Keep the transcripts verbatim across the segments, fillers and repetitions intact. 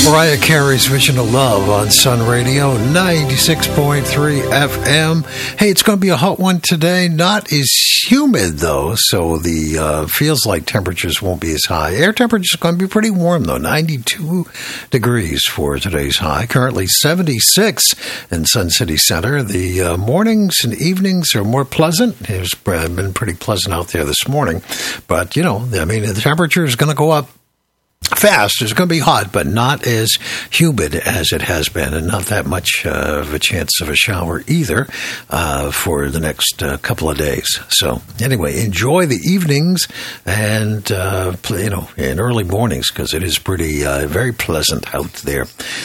Mariah Carey's Vision of Love on Sun Radio, ninety-six point three F M. Hey, it's going to be a hot one today. Not as humid, though, so the uh, feels like temperatures won't be as high. Air temperature is going to be pretty warm, though, ninety-two degrees for today's high. Currently seventy-six in Sun City Center. The uh, mornings and evenings are more pleasant. It's been pretty pleasant out there this morning. But, you know, I mean, the temperature is going to go up fast. It's going to be hot, but not as humid as it has been, and not that much uh, of a chance of a shower either uh, for the next uh, couple of days. So anyway, enjoy the evenings and, uh, you know, and early mornings, because it is pretty, uh, very pleasant out there.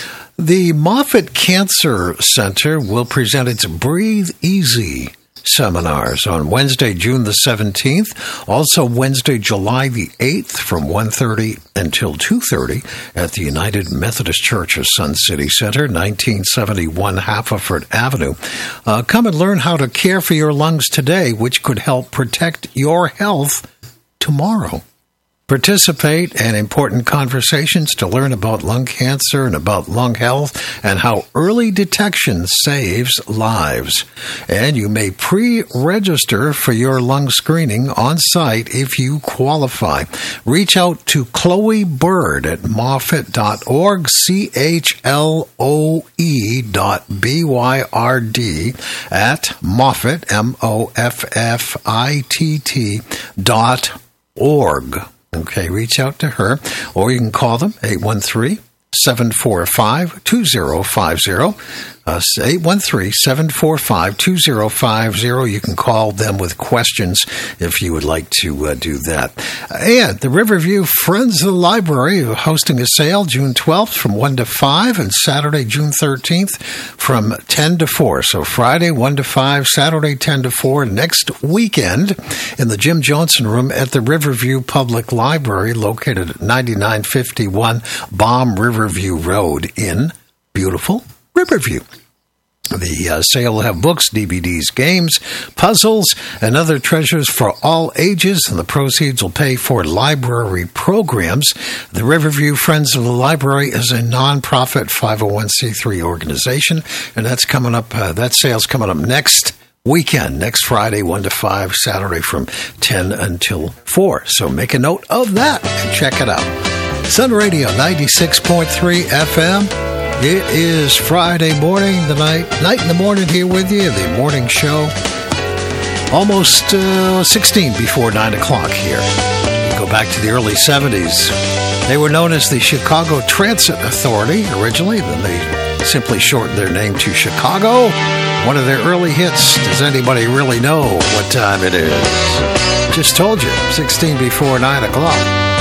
The Moffitt Cancer Center will present its Breathe Easy seminars on Wednesday, June the seventeenth. Also Wednesday, July the eighth from one thirty until two thirty at the United Methodist Church of Sun City Center, nineteen seventy-one Haverford Avenue. Uh, come and learn how to care for your lungs today, which could help protect your health tomorrow. Participate in important conversations to learn about lung cancer and about lung health and how early detection saves lives. And you may pre-register for your lung screening on site if you qualify. Reach out to Chloe Bird at Moffitt dot org, C H L O E dot B Y R D at Moffitt, M O F F I T T dot org. Okay, reach out to her, or you can call them, eight one three, seven four five, two zero five zero. Uh, eight one three, seven four five, two zero five zero. You can call them with questions if you would like to uh, do that. And the Riverview Friends of the Library are hosting a sale June twelfth from one to five and Saturday, June thirteenth from ten to four. So Friday, one to five, Saturday, ten to four. Next weekend in the Jim Johnson Room at the Riverview Public Library, located at ninety-nine fifty-one Baum Riverview Road in beautiful Riverview. The uh, sale will have books, D V Ds, games, puzzles, and other treasures for all ages, and the proceeds will pay for library programs. The Riverview Friends of the Library is a nonprofit five oh one c three organization, and that's coming up. Uh, that sale's coming up next weekend, next Friday, one to five, Saturday from ten until four. So make a note of that and check it out. Sun Radio ninety-six point three F M. It is Friday morning, the night, night in the morning here with you, the morning show. Almost uh, sixteen before nine o'clock here. You go back to the early seventies. They were known as the Chicago Transit Authority originally, then they simply shortened their name to Chicago. One of their early hits, does anybody really know what time it is? Just told you, sixteen before nine o'clock.